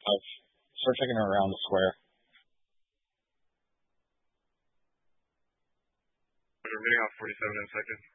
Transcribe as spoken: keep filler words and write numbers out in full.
I've start taking her around the square. Remaining off forty-seven in second.